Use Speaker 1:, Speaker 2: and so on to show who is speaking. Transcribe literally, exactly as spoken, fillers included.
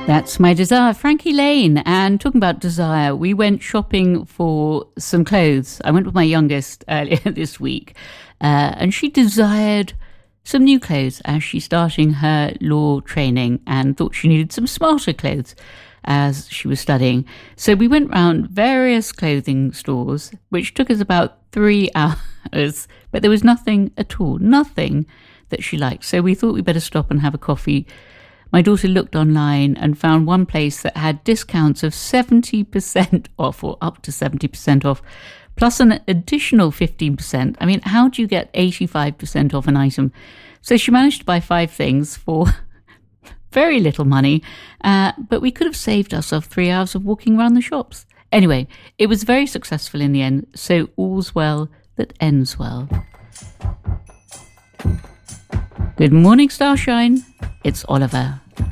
Speaker 1: That's My Desire, Frankie Lane. And talking about desire, we went shopping for some clothes. I went with my youngest earlier this week, uh, and she desired some new clothes as she's starting her law training and thought she needed some smarter clothes as she was studying. So we went round various clothing stores, which took us about three hours, but there was nothing at all, nothing that she liked. So we thought we'd better stop and have a coffee. My daughter looked online and found one place that had discounts of seventy percent off, or up to seventy percent off, plus an additional fifteen percent. I mean, how do you get eighty-five percent off an item? So she managed to buy five things for very little money, uh, but we could have saved ourselves three hours of walking around the shops. Anyway, it was very successful in the end, so all's well that ends well. Good morning, Starshine. It's Oliver.